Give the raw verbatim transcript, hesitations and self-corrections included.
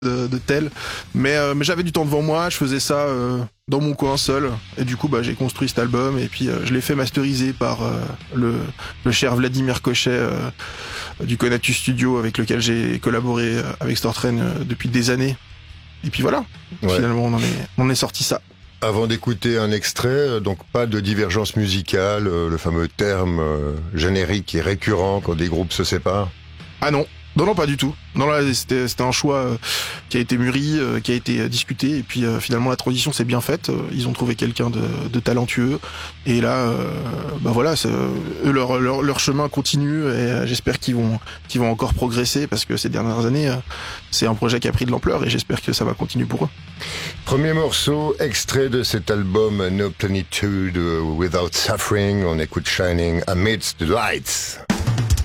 de, de tel, mais, euh, mais j'avais du temps devant moi, je faisais ça euh, dans mon coin seul, et du coup bah, j'ai construit cet album, et puis euh, je l'ai fait masteriser par euh, le, le cher Vladimir Cochet euh, du Konatus Studio, avec lequel j'ai collaboré euh, avec Stortrain euh, depuis des années, et puis voilà, ouais. Finalement on en, est, on en est sorti ça. Avant d'écouter un extrait, donc pas de divergence musicale, le fameux terme euh, générique qui est récurrent quand des groupes se séparent? Ah non. Non, non, pas du tout. Non, là, c'était, c'était un choix euh, qui a été mûri, euh, qui a été euh, discuté, et puis euh, finalement la transition s'est bien faite. Euh, ils ont trouvé quelqu'un de, de talentueux, et là, euh, bah voilà, c'est, eux, leur, leur leur chemin continue, et euh, j'espère qu'ils vont qu'ils vont encore progresser, parce que ces dernières années, euh, c'est un projet qui a pris de l'ampleur, et j'espère que ça va continuer pour eux. Premier morceau, extrait de cet album No Plenitude Without Suffering. On écoute Shining Amidst the Lights.